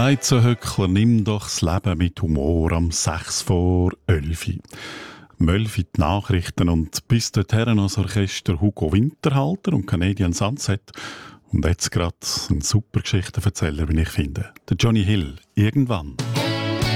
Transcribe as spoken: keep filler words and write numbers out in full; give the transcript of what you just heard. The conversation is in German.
Beizenhöckler, nimm doch das Leben mit Humor am sechs vor elf. Mölfi die Nachrichten und bis dorthin noch das Orchester Hugo Winterhalter und Canadian Sunset. Und jetzt gerade ein super Geschichtenerzähler, wie ich finde. Der Johnny Hill. Irgendwann.